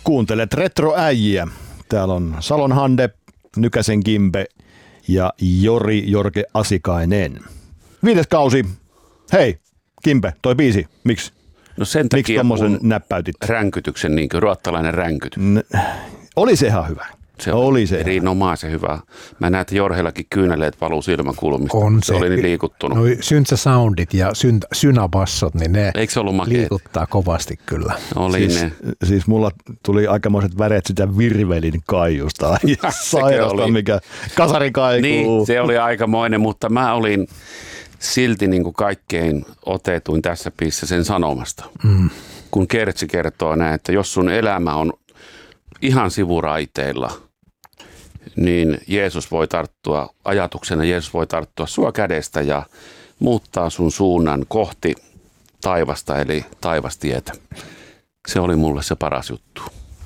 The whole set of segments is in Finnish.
Kuuntelet Retroäijiä. Täällä on Salon Hande, Nykäsen Kimpe ja Jorge Asikainen. 5. kausi. Hei, Kimpe, toi biisi. Miksi? No sen takia, miksi tommosen näppäytit? Ränkytyksen, niin kuin ruottalainen ränkytys. Oli se ihan hyvä. Se oli erinomaisen hyvä. Mä näen, että Jorhellakin kyyneleet valuu silmäkulmista. Se oli niin liikuttunut. Noi synthä-soundit ja synabassot, niin ne liikuttaa kovasti kyllä. Oli ne. Siis mulla tuli aikamoiset väreet sitä virvelin kaiusta. Sairasta, mikä kasari kaikuu. Niin, se oli aikamoinen, mutta mä olin silti niin kuin kaikkein otetuin tässä biisissä sen sanomasta. Kun Kertsi kertoo näin, että jos sun elämä on ihan sivuraiteilla, niin Jeesus voi tarttua, ajatuksena Jeesus voi tarttua sua kädestä ja muuttaa sun suunnan kohti taivasta, eli taivastietä. Se oli mulle se paras juttu.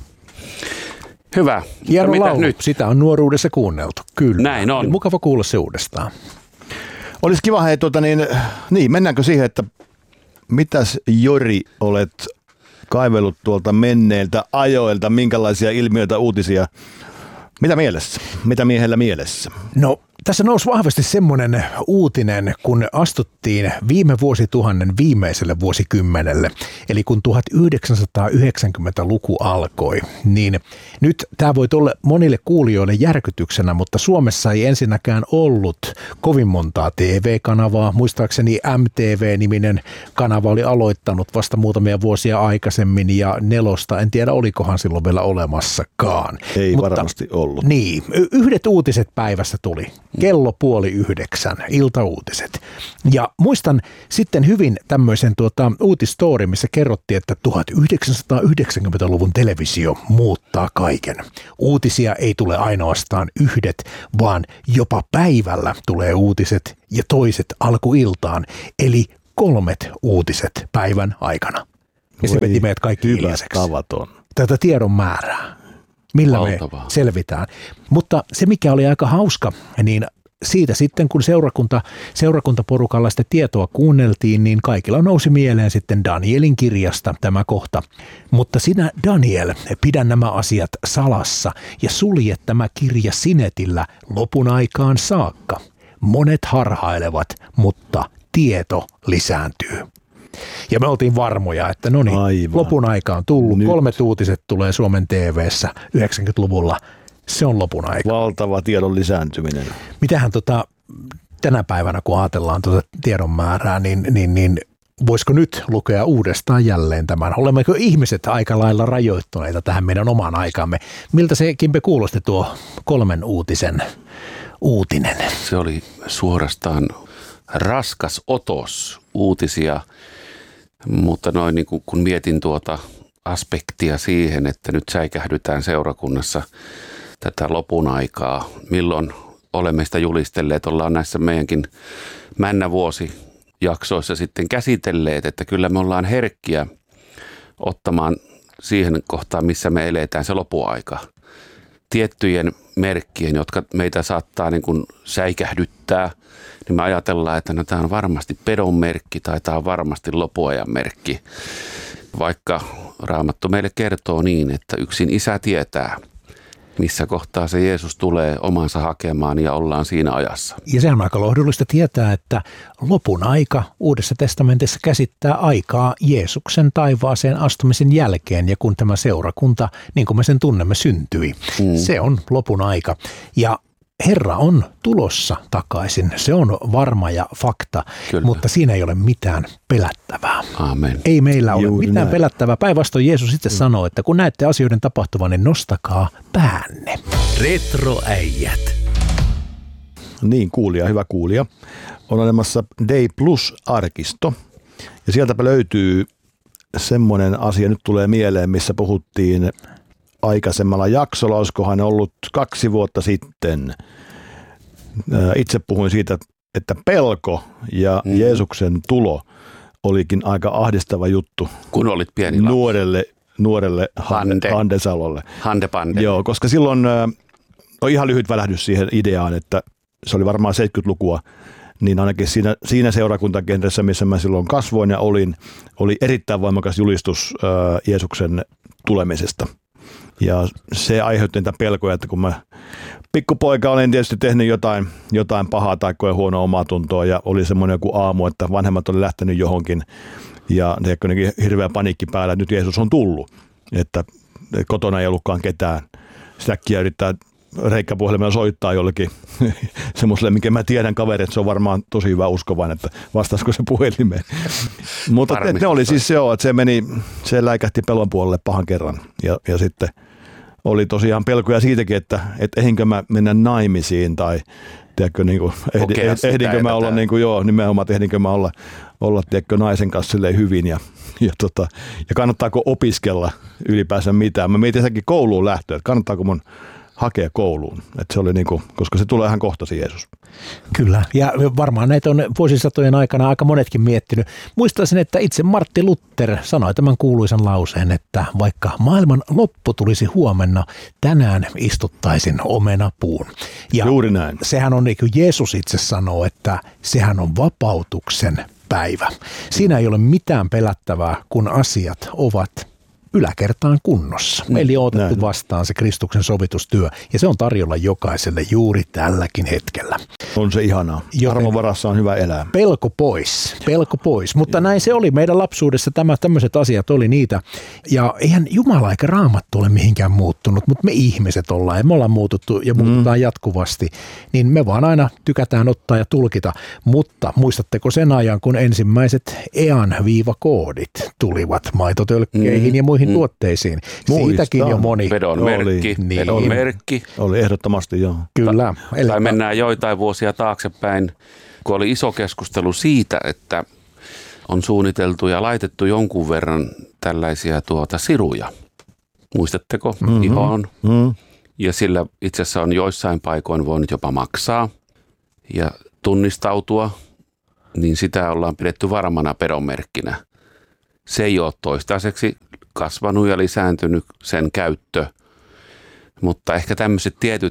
Hyvä. Hieno laulu. Nyt? Sitä on nuoruudessa kuunneltu, kyllä. Näin on. Mukava kuulla se uudestaan. Olisi kiva, hei, mennäänkö siihen, että mitäs Jori olet kaivellut tuolta menneiltä ajoilta, minkälaisia ilmiöitä, uutisia, mitä mielessä? Mitä miehellä mielessä? No, tässä nousi vahvasti semmoinen uutinen, kun astuttiin viime vuosituhannen viimeiselle vuosikymmenelle, eli kun 1990-luku alkoi, niin nyt tämä voi olla monille kuulijoille järkytyksenä, mutta Suomessa ei ensinnäkään ollut kovin montaa TV-kanavaa. Muistaakseni MTV-niminen kanava oli aloittanut vasta muutamia vuosia aikaisemmin ja Nelosta, en tiedä olikohan silloin vielä olemassakaan. Ei varmasti ollut. Niin, yhdet uutiset päivässä tuli. Kello 8:30, iltauutiset. Ja muistan sitten hyvin tämmöisen uutisstory, missä kerrottiin, että 1990-luvun televisio muuttaa kaiken. Uutisia ei tule ainoastaan yhdet, vaan jopa päivällä tulee uutiset ja toiset alkuiltaan, eli 3 uutiset päivän aikana. Ja se veti meidät kaikki hiljaiseksi. Tavaton. Tätä tiedon määrää. Millä valtavaa. Me selvitään. Mutta se, mikä oli aika hauska, niin siitä sitten, kun seurakuntaporukalla sitä tietoa kuunneltiin, niin kaikilla nousi mieleen sitten Danielin kirjasta tämä kohta. Mutta sinä, Daniel, pidä nämä asiat salassa ja sulje tämä kirja sinetillä lopun aikaan saakka. Monet harhailevat, mutta tieto lisääntyy. Ja me oltiin varmoja, että no niin, lopun aika on tullut. Nyt. 3 uutiset tulee Suomen TV:ssä 90-luvulla. Se on lopun aika. Valtava tiedon lisääntyminen. Mitähän tänä päivänä, kun ajatellaan tiedon määrää, niin voisiko nyt lukea uudestaan jälleen tämän? Olemmeko ihmiset aika lailla rajoittuneita tähän meidän omaan aikaamme? Miltä se, Kimpe, kuulosti tuo 3 uutisen uutinen? Se oli suorastaan raskas otos uutisia, mutta noin niin kun mietin tuota aspektia siihen, että nyt säikähdytään seurakunnassa tätä lopun aikaa, milloin olemme sitä julistelleet, ollaan näissä meidänkin männävuosijaksoissa sitten käsitelleet, että kyllä me ollaan herkkiä ottamaan siihen kohtaan, missä me eletään se lopuaika. Tiettyjen merkkien, jotka meitä saattaa niin kuin säikähdyttää, niin me ajatellaan, että no, tämä on varmasti pedon merkki tai tämä on varmasti lopuajan merkki. Vaikka Raamattu meille kertoo niin, että yksin Isä tietää, missä kohtaa se Jeesus tulee omansa hakemaan ja ollaan siinä ajassa. Ja se on aika lohdullista tietää, että lopun aika Uudessa testamentissa käsittää aikaa Jeesuksen taivaaseen astumisen jälkeen ja kun tämä seurakunta, niin kuin me sen tunnemme, syntyi. Se on lopun aika ja Herra on tulossa takaisin. Se on varma ja fakta, kyllä. Mutta siinä ei ole mitään pelättävää. Amen. Ei meillä ole mitään pelättävää. Päinvastoin Jeesus itse sanoo, että kun näette asioiden tapahtuvan, niin nostakaa päänne. Retroäijät. Niin, kuulija, hyvä kuulija. On olemassa Day Plus-arkisto ja sieltäpä löytyy semmoinen asia, nyt tulee mieleen, missä puhuttiin aikaisemmalla jaksolla, olisikohan ollut 2 vuotta sitten. Itse puhuin siitä, että pelko ja Jeesuksen tulo olikin aika ahdistava juttu. Kun olit pieni nuorelle Hande Salolle. Hande Pande. Joo, koska silloin on ihan lyhyt välähdys siihen ideaan, että se oli varmaan 70-lukua, niin ainakin siinä seurakuntakentässä, missä mä silloin kasvoin ja oli erittäin voimakas julistus Jeesuksen tulemisesta. Ja se aiheutti niitä pelkoja, että kun mä pikkupoika olin tietysti tehnyt jotain pahaa tai koe huonoa omatuntoa ja oli semmoinen joku aamu, että vanhemmat oli lähtenyt johonkin ja hirveä paniikki päällä, että nyt Jeesus on tullut, että kotona ei ollutkaan ketään. Sitäkkiä yrittää reikkäpuhelimella soittaa jollekin semmoiselle, minkä mä tiedän kaveri, että se on varmaan tosi hyvä uskovainen, että vastaisiko se puhelimeen. Mutta ne oli siis se, että se läikähti pelon puolelle pahan kerran ja sitten oli tosiaan pelkoja siitäkin, että ehinkö mä mennä naimisiin tai tiedätkö, niin kuin, ehdinkö mä olla, niin kuin, nimenomaan, että ehdinkö mä olla tiedätkö, naisen kanssa silleen hyvin ja kannattaako opiskella ylipäänsä mitään. Mä mietin sitäkin kouluun lähtöä, että kannattaako mun hakea kouluun, että se oli niin kuin, koska se tulee ihan kohta se Jeesus. Kyllä, ja varmaan näitä on vuosisatojen aikana aika monetkin miettinyt. Muistaisin, että itse Martti Luther sanoi tämän kuuluisan lauseen, että vaikka maailman loppu tulisi huomenna, tänään istuttaisin omenapuun. Ja juuri näin. Sehän on niin kuin Jeesus itse sanoo, että sehän on vapautuksen päivä. Siinä ei ole mitään pelättävää, kun asiat ovat yläkertaan kunnossa. Eli on otettu vastaan se Kristuksen sovitustyö ja se on tarjolla jokaiselle juuri tälläkin hetkellä. On se ihanaa. Armon varassa on hyvä elää. Pelko pois. Mutta näin se oli meidän lapsuudessa. Tämmöiset asiat oli niitä. Ja eihän Jumala eikä Raamattu ole mihinkään muuttunut, mutta me ihmiset ollaan ja me ollaan muututtu ja muututaan jatkuvasti. Niin me vaan aina tykätään ottaa ja tulkita. Mutta muistatteko sen ajan, kun ensimmäiset EAN-viivakoodit tulivat maitotölkkeihin ja muihin tuotteisiin? Siitäkin jo moni. Pedon merkki. Oli ehdottomasti, joo. Kyllä. Tai mennään joitain vuosia taaksepäin, kun oli iso keskustelu siitä, että on suunniteltu ja laitettu jonkun verran tällaisia siruja. Muistatteko? Ihoon. Ja sillä itse asiassa on joissain paikoin voinut jopa maksaa ja tunnistautua, niin sitä ollaan pidetty varmana pedonmerkkinä. Se ei ole toistaiseksi kasvanut ja lisääntynyt sen käyttö, mutta ehkä tämmöiset tietyt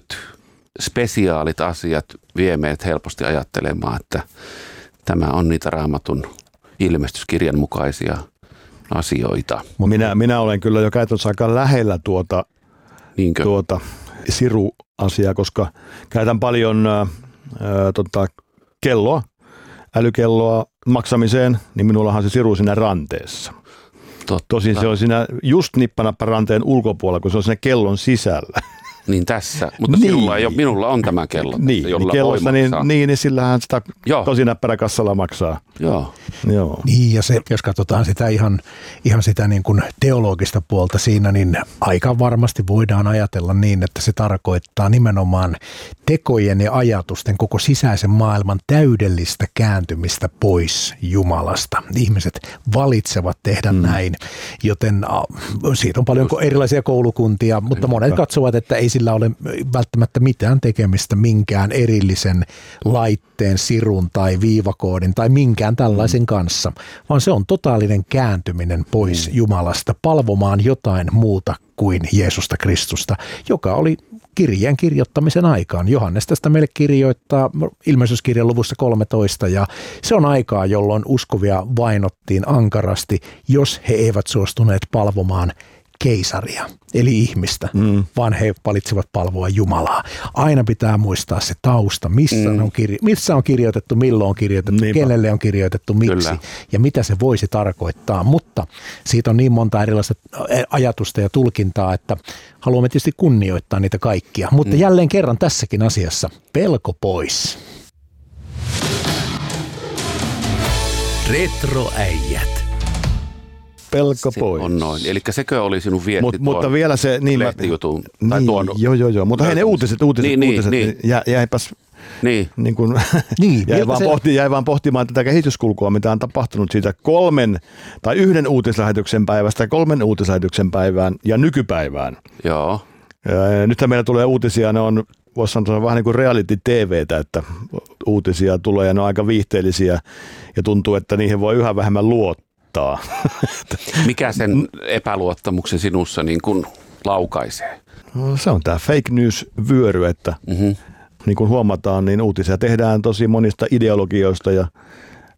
spesiaalit asiat vie meidät helposti ajattelemaan, että tämä on niitä Raamatun ilmestyskirjan mukaisia asioita. Minä olen kyllä jo käytännössä aika lähellä tuota siruasiaa, koska käytän paljon kelloa, älykelloa maksamiseen, niin minullahan se siru siinä ranteessa. Tosin se on siinä just nippanappa ranteen ulkopuolella, kun se on siinä kellon sisällä. Niin tässä, mutta minulla on tämä kello. Jolla kellossa, niin sillähän sitä tosi näppäräkassalla maksaa. Joo. Niin ja se, jos katsotaan sitä ihan sitä niin kuin teologista puolta siinä, niin aika varmasti voidaan ajatella niin, että se tarkoittaa nimenomaan tekojen ja ajatusten koko sisäisen maailman täydellistä kääntymistä pois Jumalasta. Ihmiset valitsevat tehdä näin, joten siitä on paljon erilaisia koulukuntia, mutta monet katsovat, että ei sillä ole välttämättä mitään tekemistä minkään erillisen laitteen, sirun tai viivakoodin tai minkään tällaisen kanssa, vaan se on totaalinen kääntyminen pois Jumalasta palvomaan jotain muuta kuin Jeesusta Kristusta, joka oli kirjeen kirjoittamisen aikaan. Johannes tästä meille kirjoittaa ilmestyskirjan luvussa 13 ja se on aikaa, jolloin uskovia vainottiin ankarasti, jos he eivät suostuneet palvomaan keisaria, eli ihmistä, vaan he valitsivat palvoa Jumalaa. Aina pitää muistaa se tausta, missä on kirjoitettu, milloin on kirjoitettu, kenelle on kirjoitettu, miksi ja mitä se voisi tarkoittaa. Mutta siitä on niin monta erilaista ajatusta ja tulkintaa, että haluamme tietysti kunnioittaa niitä kaikkia. Mutta jälleen kerran tässäkin asiassa pelko pois. Retroäijät. Pelko pois. On noin. Eli sekö oli sinun vietti mutta vielä se lehtijutun? Joo. Mutta hei ne uutiset jäipäs niin kuin, jäi vaan pohtimaan tätä kehityskulkua, mitä on tapahtunut siitä 1 uutislähetyksen päivästä 3 uutislähetyksen päivään ja nykypäivään. Joo. Nythän meillä tulee uutisia, ne on, voisi sanoa vähän niin kuin reality-tv:tä, että uutisia tulee ja ne on aika viihteellisiä ja tuntuu, että niihin voi yhä vähemmän luottaa. Mikä sen epäluottamuksen sinussa niin kuin laukaisee? No, se on tämä fake news-vyöry, että niin kuin huomataan, niin uutisia tehdään tosi monista ideologioista ja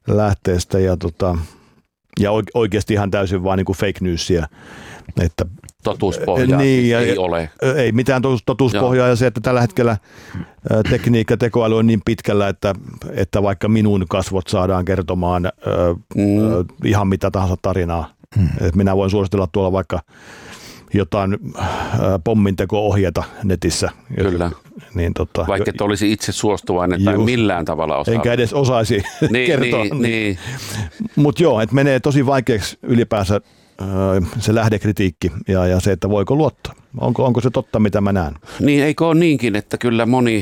lähteistä ja oikeasti ihan täysin vaan niin kuin fake newsia, että totuuspohjaa ei ole. Ei mitään totuuspohjaa ja se, että tällä hetkellä tekniikka ja tekoäly on niin pitkällä, että vaikka minun kasvot saadaan kertomaan ihan mitä tahansa tarinaa. Minä voin suositella tuolla vaikka jotain pomminteko-ohjeita netissä. Kyllä. Niin, vaikka et olisi itse suostuvainen tai millään tavalla osaa. Enkä edes osaisi kertoa. Niin. Mutta joo, että menee tosi vaikeaksi ylipäänsä se lähdekritiikki ja se, että voiko luottaa. Onko se totta, mitä mä näen? Niin, eikö ole niinkin, että kyllä moni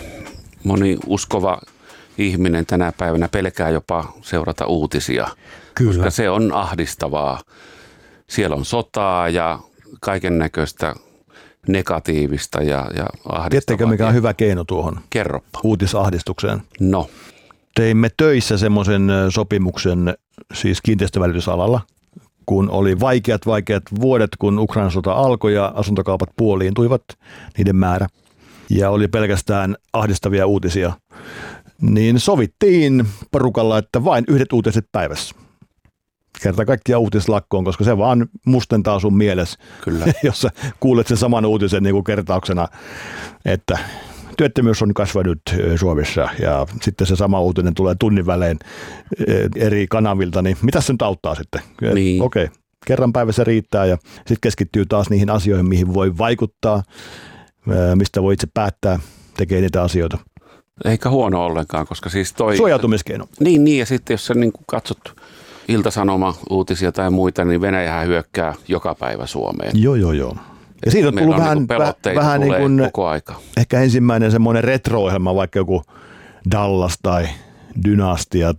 uskova ihminen tänä päivänä pelkää jopa seurata uutisia. Kyllä. Koska se on ahdistavaa. Siellä on sotaa ja kaiken näköistä negatiivista ja ahdistavaa. Tiedättekö, mikä on hyvä keino tuohon? Kerroppa. Uutisahdistukseen. No. Teimme töissä semmoisen sopimuksen siis kiinteistövälitysalalla, kun oli vaikeat vuodet, kun Ukrainan sota alkoi ja asuntokaupat puoliintuivat, niiden määrä. Ja oli pelkästään ahdistavia uutisia. Niin sovittiin porukalla, että vain 1 uutiset päivässä. Kerta kaikkiaan uutislakkoon, koska se vaan mustentaa sun mielessä, kyllä. Jos sä kuulet sen saman uutisen niin kuin kertauksena, että työttömyys on kasvanut Suomessa ja sitten se sama uutinen tulee tunnin välein eri kanavilta, niin mitä se nyt auttaa sitten? Niin. Okei, kerran päivässä riittää ja sitten keskittyy taas niihin asioihin, mihin voi vaikuttaa, mistä voi itse päättää, tekee niitä asioita. Eikä huono ollenkaan, koska siis toi... Suojautumiskeino. Niin, ja sitten jos sä niin katsot Ilta-Sanoma-uutisia tai muita, niin Venäjähän hyökkää joka päivä Suomeen. Joo. Ja siitä on tullut vähän niin kuin koko aika. Ehkä ensimmäinen semmoinen retro-ohjelma, vaikka joku Dallas tai Dynastia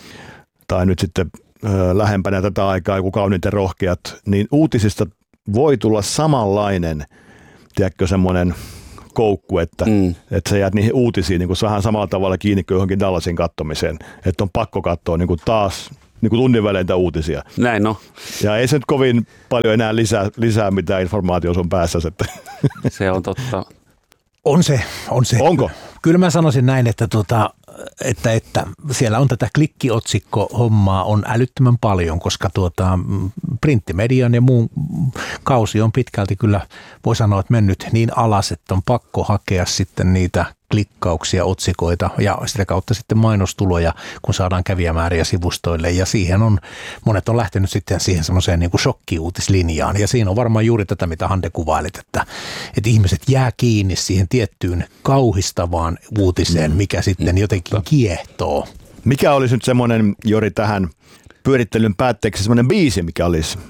tai nyt sitten lähempänä tätä aikaa joku Kauniit ja rohkeat, niin uutisista voi tulla samanlainen, tiedätkö, semmoinen koukku, että sä jäät niihin uutisiin niin kuin vähän samalla tavalla kiinni kuin johonkin Dallasin kattomiseen, että on pakko katsoa niin kuin taas niin kuin tunnin välein uutisia. Näin on. Ja ei se nyt kovin paljon enää lisää mitä informaatio sun päässä. Että. Se on totta. On se. Onko? Kyllä mä sanoisin näin, että siellä on tätä klikkiotsikko-hommaa on älyttömän paljon, koska printtimedian ja muun kausi on pitkälti kyllä, voi sanoa, että mennyt niin alas, että on pakko hakea sitten niitä klikkauksia, otsikoita ja sitä kautta sitten mainostuloja, kun saadaan kävijämääriä sivustoille. Ja monet on lähtenyt sitten siihen semmoiseen niin kuin shokkiuutislinjaan. Ja siinä on varmaan juuri tätä, mitä Hande kuvailit, että ihmiset jää kiinni siihen tiettyyn kauhistavaan uutiseen, mikä sitten jotenkin kiehtoo. Mikä olisi nyt semmoinen, Jori, tähän pyörittelyn päätteeksi semmoinen biisi, mikä olisi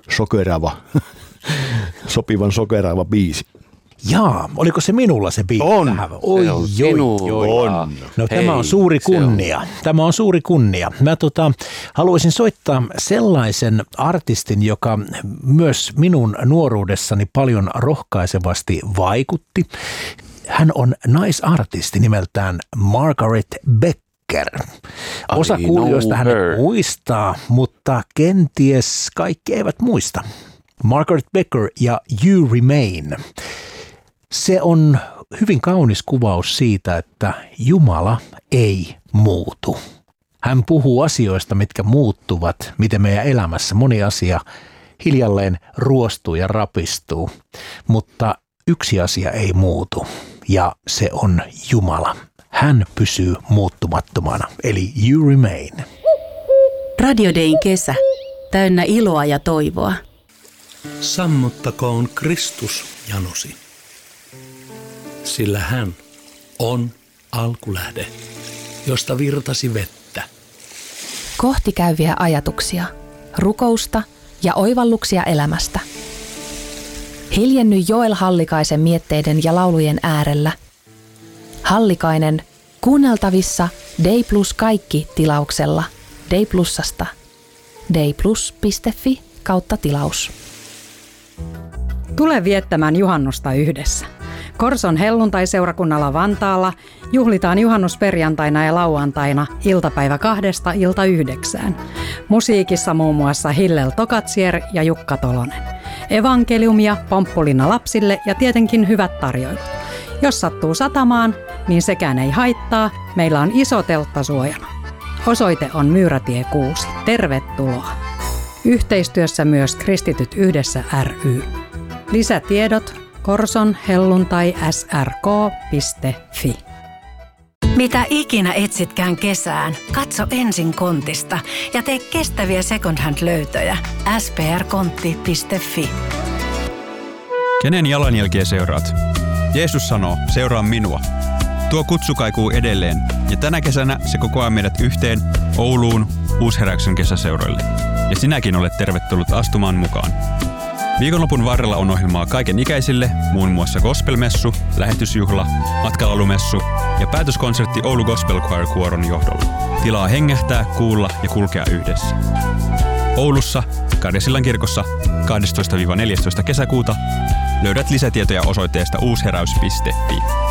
sopivan sokerava biisi? Jaa, oliko se minulla se biisi? On. On. No hei, tämä on suuri kunnia. Tämä on suuri kunnia. Mä haluaisin soittaa sellaisen artistin, joka myös minun nuoruudessani paljon rohkaisevasti vaikutti. Hän on naisartisti nimeltään Margaret Becker. Osa kuulijoista hän muistaa, mutta kenties kaikki eivät muista. Margaret Becker ja You Remain. Se on hyvin kaunis kuvaus siitä, että Jumala ei muutu. Hän puhuu asioista, mitkä muuttuvat, miten meidän elämässä moni asia hiljalleen ruostuu ja rapistuu, mutta yksi asia ei muutu ja se on Jumala. Hän pysyy muuttumattomana, eli You Remain. Radio Dayn kesä, täynnä iloa ja toivoa. Sammuttakoon Kristus janosi, sillä hän on alkulähde, josta virtasi vettä. Kohti käyviä ajatuksia, rukousta ja oivalluksia elämästä. Hiljenny Joel Hallikaisen mietteiden ja laulujen äärellä. Hallikainen kuunneltavissa Day Plus kaikki -tilauksella Day Plusasta. dayplus.fi/tilaus. Tule viettämään juhannusta yhdessä. Korson helluntaiseurakunnalla Vantaalla juhlitaan juhannusperjantaina ja lauantaina iltapäivä 2–9. Musiikissa muun muassa Hillel Tokatsier ja Jukka Tolonen. Evankeliumia, pomppulina lapsille ja tietenkin hyvät tarjoilut. Jos sattuu satamaan, niin sekään ei haittaa. Meillä on iso teltta suojana. Osoite on Myyrätie 6. Tervetuloa. Yhteistyössä myös Kristityt yhdessä ry. Lisätiedot korsonhelluntai.srk.fi. Mitä ikinä etsitkään kesään, katso ensin Kontista ja tee kestäviä second hand -löytöjä. sprkontti.fi. Kenen jalanjälkiä seuraat? Jeesus sanoo, seuraa minua. Tuo kutsu kaikuu edelleen ja tänä kesänä se kokoaa meidät yhteen Ouluun Uusheräyksen kesäseuroille. Ja sinäkin olet tervetullut astumaan mukaan. Viikonlopun varrella on ohjelmaa kaiken ikäisille, muun muassa gospelmessu, lähetysjuhla, matkalalumessu ja päätöskonsertti Oulu Gospel Choir -kuoron johdolla. Tilaa hengähtää, kuulla ja kulkea yhdessä. Oulussa, Karjasillan kirkossa 12–14 kesäkuuta löydät lisätietoja osoitteesta uusheräys.fi.